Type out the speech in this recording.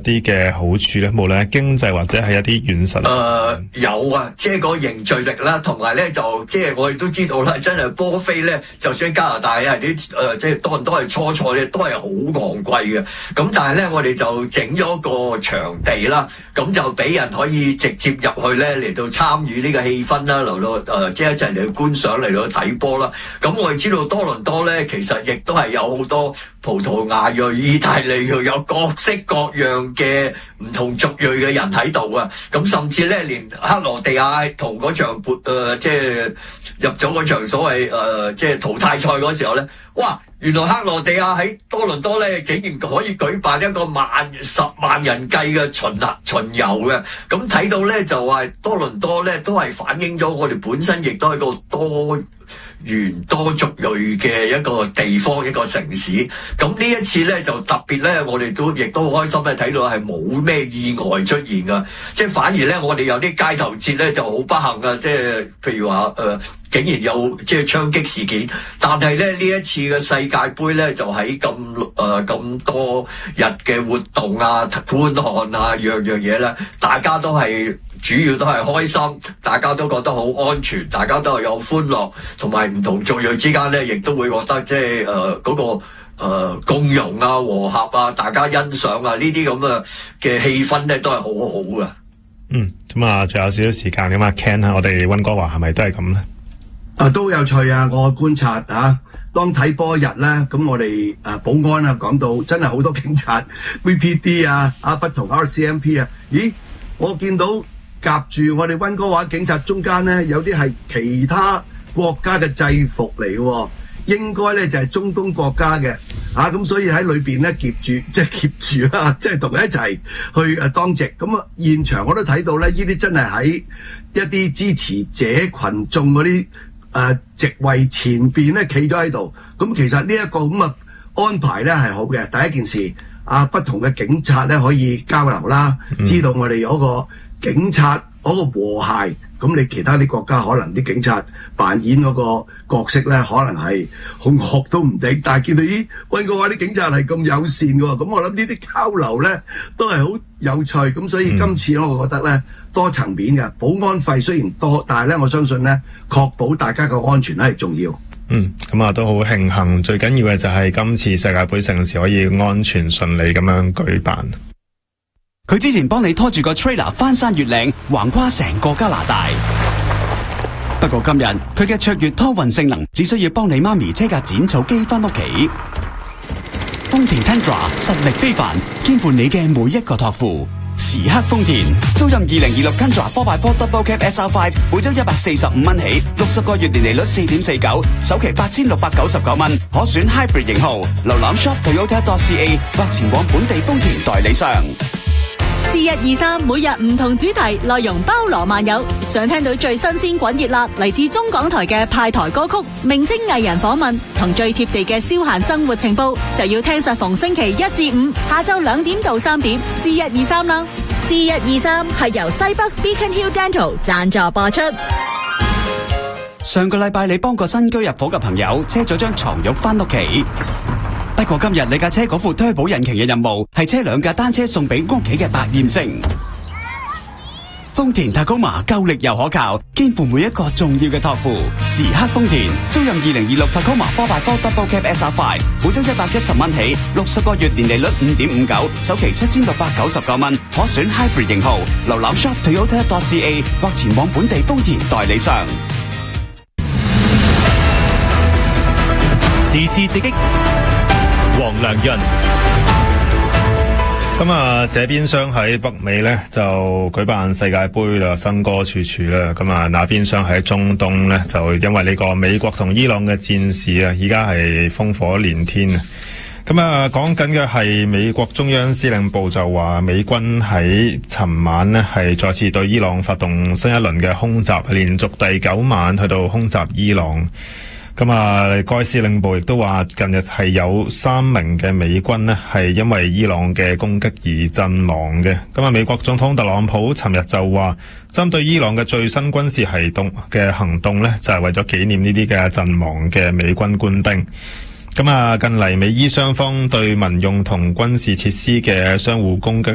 啲嘅好處咧？無論係經濟或者係一啲軟實力。 有啊，即係個凝聚力啦，同埋咧就即係我哋都知道啦，真係波飛咧，就算加拿大係啲即係多人都係初賽咧，都係好昂貴嘅。咁但係咧，我哋就整咗個場地啦，咁就俾人可以直接入去咧嚟到參與呢個氣氛啦，嚟到即係一齊嚟觀賞嚟到睇波啦。咁我哋知道多倫多咧，其實亦都係有好多葡萄牙裔、意大利裔，有各式各樣嘅唔同族裔嘅人喺度啊。咁甚至咧，連克羅地亞同嗰場即係入咗嗰場所謂即係淘汰賽嗰時候咧，哇！原來克羅地亞喺多倫多咧，竟然可以舉辦一個10萬人計嘅巡遊嘅。咁睇到咧就話多倫多咧都係反映咗我哋本身亦都係個多元多族裔嘅一個地方，一個城市。咁呢一次咧就特別咧，我哋亦都好開心咧，睇到係冇咩意外出現噶，即係反而咧我哋有啲街頭節咧就好不幸噶，即係譬如話竟然有即係槍擊事件，但係咧呢一次嘅世界盃咧就喺咁多日嘅活動啊、觀看啊樣嘢咧，大家都係主要都係開心，大家都覺得好安全，大家都係有歡樂，同埋唔同族裔之間咧，亦都會覺得即係嗰個共融啊、和諧啊、大家欣賞啊呢啲咁嘅氣氛咧，都係好好嘅。 咁啊，仲有少少時間咁啊 ，Ken 啊，我哋溫哥華係咪都係咁咧？ 都有趣啊！我觀察啊，當睇波日咧，咁我哋保安啊講到真係好多警察 VPD 啊、不同 RCMP 啊，咦？我見到夾住我哋溫哥華警察中間咧，有啲係其他國家嘅制服嚟嘅喎，應該咧就係中東國家嘅咁所以喺裏邊咧夾住啦，即係同佢一齊去當值。咁啊，現場我都睇到咧，呢啲真係喺一啲支持者群眾嗰啲席位前邊咧企咗喺度。咁其實呢一個咁嘅安排咧係好嘅。第一件事不同嘅警察咧可以交流啦，知道我哋嗰個警察嗰個和諧。咁你其他啲國家可能啲警察扮演嗰個角色咧，可能係好惡都唔定，但係見到啲溫哥華啲警察係咁友善嘅喎，咁我諗呢啲交流咧都係好有趣。咁所以今次我覺得咧多層面嘅保安費雖然多，但係咧我相信咧確保大家嘅安全咧係重要。 咁啊都好慶幸，最緊要嘅就係今次世界盃盛事可以安全順利咁樣舉辦。 佢之前幫你拖住個 trailer 翻山越嶺，橫跨成個加拿大。不過今日佢嘅卓越拖運性能，只需要幫你媽咪車架剪草機翻屋企。豐田 Tundra 實力非凡，肩負你嘅每一個託付。時刻豐田，租賃2026 Tundra 4x4 Double Cab SR5，每周145蚊起，60個月年利率4.49，首期8699蚊，可選 Hybrid 型號。瀏覽 shop Toyota.ca 或前往本地豐田代理商。 C123每日唔同主題，內容包羅萬有。想聽到最新鮮滾熱辣嚟自中港台嘅派台歌曲、明星藝人訪問同最貼地嘅消閒生活情報，就要聽實逢星期1至5下晝2點到3點 C123 啦。C123係由西北 Beacon Hill Dental 贊助播出。 上個禮拜你幫個新居入伙嘅朋友車咗張床褥翻屋企。不過今日你架車嗰副turbo引擎嘅任務係車2架單車送俾屋企嘅百厭星。豐田 Tacoma 夠力又可靠，肩負每一個重要嘅託付。時刻豐田，租賃2026 Tacoma 4x4 Double Cab SR5，每周110蚊起，60個月年利率5.59，首期7699蚊，可選 Hybrid 型號。瀏覽 shop Toyota.ca 或前往本地豐田代理商。 時事直擊。黃良潤， 咁啊，這邊廂喺北美呢就舉辦世界盃啦，新歌處處啦。咁啊，那邊廂喺中東呢，就因為呢個美國同伊朗嘅戰事啊，而家係烽火連天啊。咁啊，講緊嘅係美國中央司令部就話，美軍喺尋晚呢係再次對伊朗發動新一輪嘅空襲，連續第9晚去到空襲伊朗。咁啊，該司令部亦都話，近日係有3名嘅美軍呢係因為伊朗嘅攻擊而陣亡嘅。咁啊，美國總統特朗普尋日就話，針對伊朗嘅最新軍事行動呢，就係為咗紀念呢啲嘅陣亡嘅美軍官兵。咁啊，近嚟美伊雙方對民用同軍事設施嘅相互攻擊